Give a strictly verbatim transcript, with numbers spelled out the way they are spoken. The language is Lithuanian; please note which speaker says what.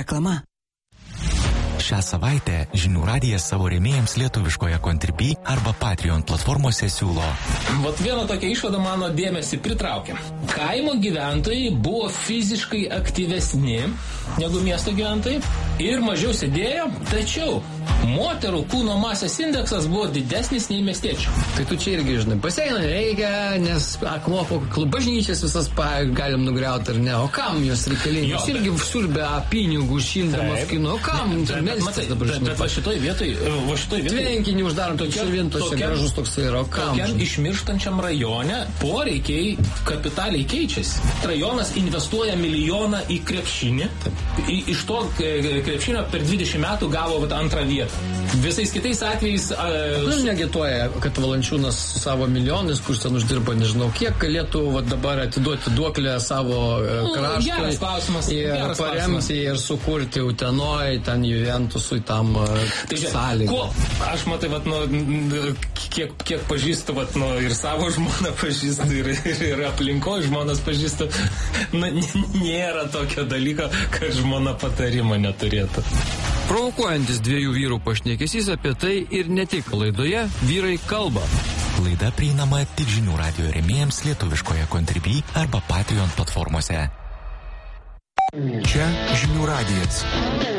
Speaker 1: reklama.
Speaker 2: Šią savaitę Žinių radijas savo rėmėjams lietuviškoje Contribui arba Patreon platformose siūlo.
Speaker 3: Vat viena tokia išvada mano dėmesį pritraukė. Kaimo gyventojai buvo fiziškai aktyvesni negu miesto gyventojai ir mažiau sėdėjo, tačiau moterų kūno masės indeksas buvo didesnis nei miestiečių.
Speaker 4: Tai tu čia irgi, žinai, baseino reikia, nes akmuo po bažnyčias visas pa, galim nugriauti ar ne. O kam jos reikalingos? Irgi siurbia pinigų šildamas kino. O kam?
Speaker 3: Bet, matai, bet, bet va šitoj vietoj, va šitoj vietoj...
Speaker 4: Tvenkinį uždarom, tokia vintose gražus toks yra. O kam?
Speaker 3: Tokiam išmirštančiam rajone poreikiai kapitaliai keičiasi. Rajonas investuoja milijoną į krepšinį. Į, iš to krepšinio per dvidešimt metų gavo vat, antrą vietą. Visais kitais atvejais... Uh,
Speaker 4: nu, negituoja, kad Valančiūnas su savo milijonais, kur ten uždirba, nežinau, kiek galėtų va, dabar atiduoti duoklę savo uh, kraštui.
Speaker 3: Geras klausimas.
Speaker 4: Ir
Speaker 3: geras
Speaker 4: paremti
Speaker 3: klausimas.
Speaker 4: Ir sukurti Utenoj, ten Juventusui tam uh,
Speaker 3: tai
Speaker 4: sąlygą.
Speaker 3: Aš matai, vat, nu, kiek, kiek pažįstu, vat, nu, ir savo žmoną pažįstu, ir, ir, ir aplinko žmonas pažįstu. Nu, nėra tokio dalyko, kad žmona patarimo neturėtų.
Speaker 4: Provokuojantis dviejų vyrų pašnekesys apie tai ir ne tik laidoje Vyrai kalba.
Speaker 2: Laida prieinama tik Žinių radijo rėmėjams lietuviškoje Contribui arba Patreon platformose. Čia Žinių radijas.